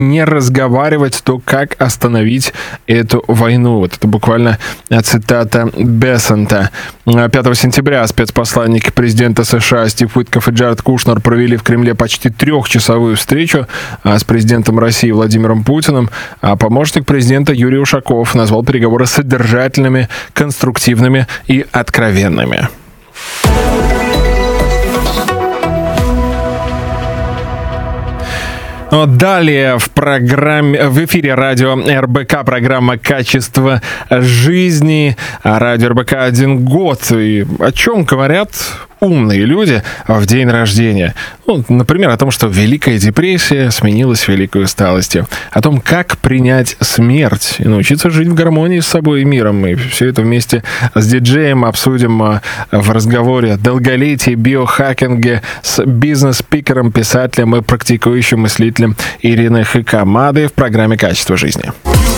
не разговаривать, то как остановить эту войну? Вот это буквально цитата Бессента. 5 сентября спецпосланники президента США Стив Уиткоф и Джаред Кушнер провели в Кремле почти 3-часовую встречу с президентом России Владимиром Путиным, а помощник президента Юрий Ушаков назвал переговоры содержательными, конструктивными и откровенными. Далее в эфире радио РБК программа «Качество жизни». Радио РБК 1 год. И о чем говорят умные люди в день рождения? Ну, например, о том, что Великая депрессия сменилась великой усталостью. О том, как принять смерть и научиться жить в гармонии с собой и миром. И все это вместе с диджеем обсудим в разговоре долголетие, биохакинге с бизнес-спикером, писателем и практикующим мыслителем Ириной Хакамадой в программе «Качество жизни».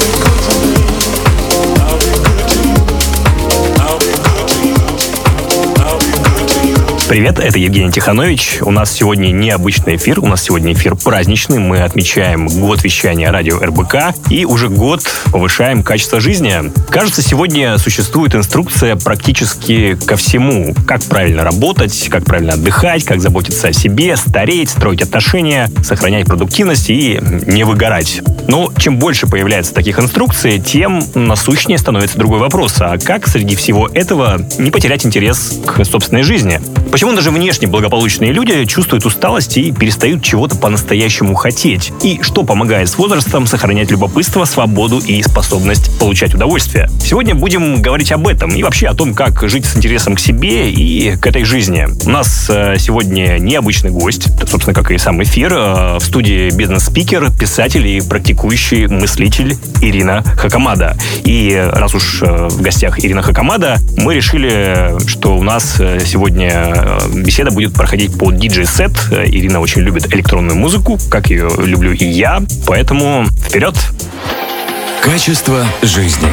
Привет, это Евгений Тиханович. У нас сегодня необычный эфир, у нас сегодня эфир праздничный. Мы отмечаем год вещания радио РБК и уже год повышаем качество жизни. Кажется, сегодня существует инструкция практически ко всему. Как правильно работать, как правильно отдыхать, как заботиться о себе, стареть, строить отношения, сохранять продуктивность и не выгорать. Но чем больше появляется таких инструкций, тем насущнее становится другой вопрос. А как среди всего этого не потерять интерес к собственной жизни? Почему даже внешне благополучные люди чувствуют усталость и перестают чего-то по-настоящему хотеть? И что помогает с возрастом сохранять любопытство, свободу и способность получать удовольствие? Сегодня будем говорить об этом и вообще о том, как жить с интересом к себе и к этой жизни. У нас сегодня необычный гость, собственно, как и сам эфир. В студии бизнес-спикер, писатель и практикующий мыслитель Ирина Хакамада. И раз уж в гостях Ирина Хакамада, мы решили, что у нас сегодня беседа будет проходить по диджей-сет. Ирина очень любит электронную музыку, как ее люблю и я. Поэтому вперед! Качество жизни.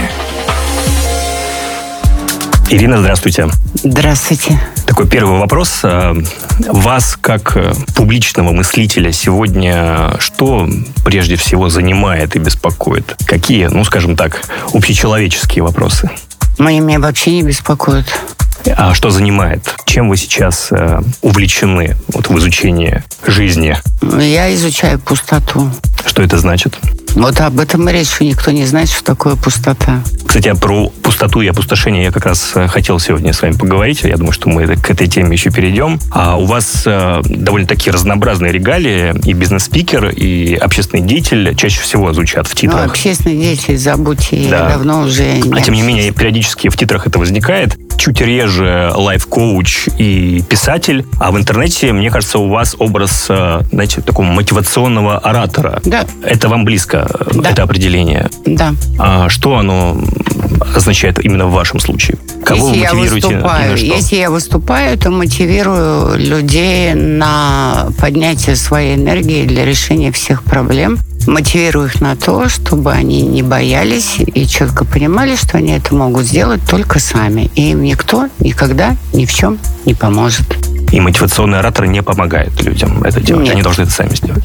Ирина, здравствуйте. Здравствуйте. Такой первый вопрос. Вас, как публичного мыслителя, сегодня что прежде всего занимает и беспокоит? Какие, скажем так, общечеловеческие вопросы? Меня вообще не беспокоит. А что занимает? Чем вы сейчас увлечены в изучении жизни? Я изучаю пустоту. Что это значит? Вот об этом и речь, что никто не знает, что такое пустота. Кстати, про пустоту и опустошение я как раз хотел сегодня с вами поговорить. Я думаю, что мы к этой теме еще перейдем. А у вас довольно-таки разнообразные регалии. И бизнес-спикер, и общественный деятель чаще всего звучат в титрах. Общественный деятель, забудьте, да. Я давно уже не... А тем не менее, периодически в титрах это возникает. Чуть реже лайф-коуч и писатель. А в интернете, мне кажется, у вас образ, знаете, такого мотивационного оратора. Да. Это вам близко, да. Это определение? Да. А что оно означает именно в вашем случае? Кого вы мотивируете? Если я выступаю, то мотивирую людей на поднятие своей энергии для решения всех проблем. Мотивирую их на то, чтобы они не боялись и четко понимали, что они это могут сделать только сами. И им никто никогда ни в чем не поможет. И мотивационный оратор не помогает людям это делать? Нет. Они должны это сами сделать?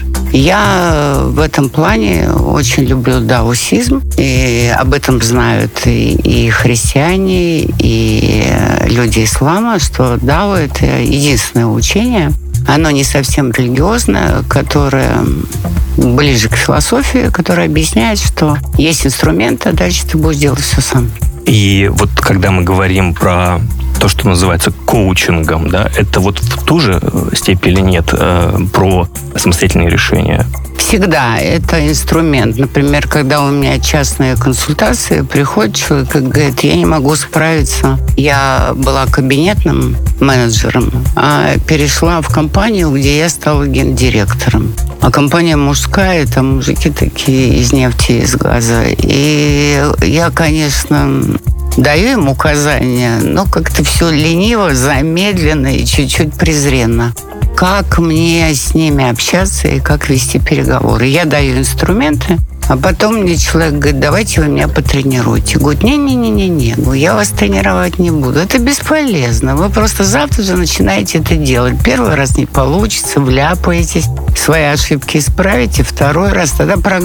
Я в этом плане очень люблю даосизм, и об этом знают и христиане, и люди ислама, что дао — это единственное учение. Оно не совсем религиозное, которое ближе к философии, которое объясняет, что есть инструменты, а дальше ты будешь делать все сам. И вот когда мы говорим про то, что называется коучингом, да, это вот в ту же степень или нет про самостоятельные решения? Всегда это инструмент. Например, когда у меня частные консультации, приходит человек и говорит: я не могу справиться. Я была кабинетным менеджером, а перешла в компанию, где я стала гендиректором. А компания мужская, там мужики такие из нефти, из газа. И я, конечно, даю им указания, но как-то все лениво, замедленно и чуть-чуть презренно. Как мне с ними общаться и как вести переговоры? Я даю инструменты, А потом мне человек говорит, давайте вы меня потренируйте. Говорит, не-не-не-не-не, я вас тренировать не буду. Это бесполезно. Вы просто завтра же начинаете это делать. Первый раз не получится, вляпаетесь, свои ошибки исправите, второй раз. Тогда